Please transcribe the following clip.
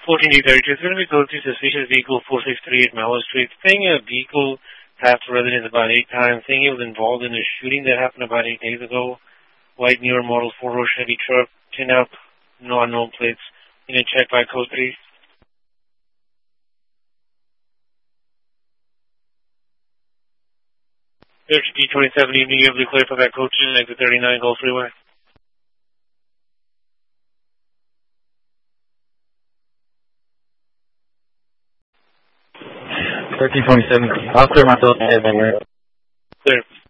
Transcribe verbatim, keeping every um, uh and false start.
fourteen D thirty-two, it's going to be code to suspicious vehicle four six three eight Mallow Street. Saying a vehicle passed the residence about eight times. Saying it was involved in a shooting that happened about eight days ago. White newer model four-row Chevy truck, tin up, no unknown plates. You can check by code three. Search D twenty-seven, evening, you have to clear for that code two, exit thirty-nine, Gulf Freeway. thirteen twenty-seven, I'll clear myself. Clear.